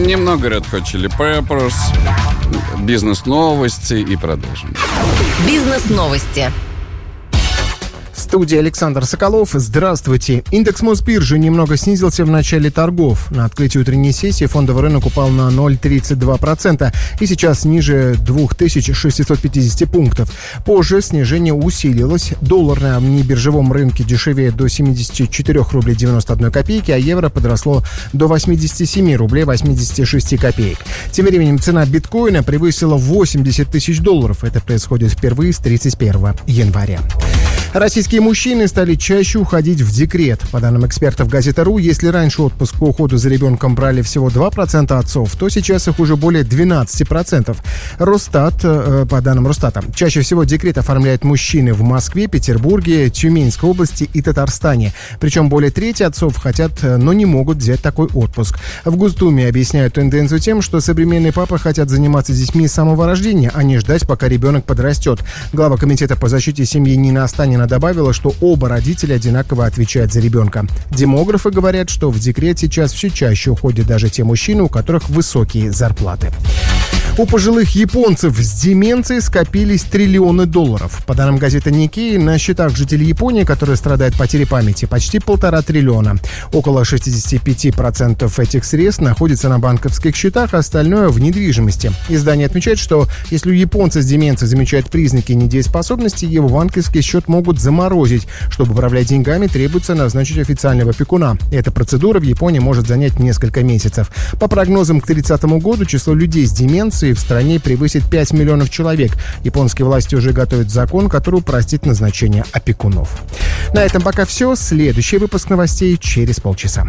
Немного Red Hot Chili Peppers, бизнес-новости и продолжим. Бизнес-новости. В студии Александр Соколов. Здравствуйте. Индекс Мосбиржи немного снизился в начале торгов. На открытии утренней сессии фондовый рынок упал на 0,32% и сейчас ниже 2650 пунктов. Позже снижение усилилось. Доллар на внебиржевом рынке дешевеет до 74 рублей 91 копейки, а евро подросло до 87 рублей 86 копеек. Тем временем цена биткоина превысила 80 тысяч долларов. Это происходит впервые с 31 января. Российские мужчины стали чаще уходить в декрет. По данным экспертов «Газета.ру», если раньше отпуск по уходу за ребенком брали всего 2% отцов, то сейчас их уже более 12%. По данным Росстата, чаще всего декрет оформляют мужчины в Москве, Петербурге, Тюменской области и Татарстане. Причем более трети отцов хотят, но не могут взять такой отпуск. В Госдуме объясняют тенденцию тем, что современные папы хотят заниматься детьми с самого рождения, а не ждать, пока ребенок подрастет. Глава комитета по защите семьи Нина Останина добавила, что оба родителя одинаково отвечают за ребенка. Демографы говорят, что в декрет сейчас все чаще уходят даже те мужчины, у которых высокие зарплаты. У пожилых японцев с деменцией скопились триллионы долларов. По данным газеты Nikkei, на счетах жителей Японии, которые страдают потерей памяти, почти 1,5 триллиона. Около 65% этих средств находится на банковских счетах, а остальное в недвижимости. Издание отмечает, что если у японца с деменцией замечают признаки недееспособности, его банковский счет могут заморозить. Чтобы управлять деньгами, требуется назначить официального опекуна. Эта процедура в Японии может занять несколько месяцев. По прогнозам, к 30 году число людей с деменцией в стране превысит 5 миллионов человек. Японские власти уже готовят закон, который упростит назначение опекунов. На этом пока все. Следующий выпуск новостей через полчаса.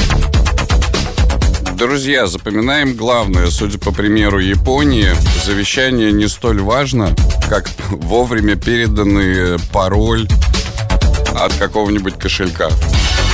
Друзья, запоминаем главное. Судя по примеру Японии, завещание не столь важно, как вовремя переданный пароль от какого-нибудь кошелька.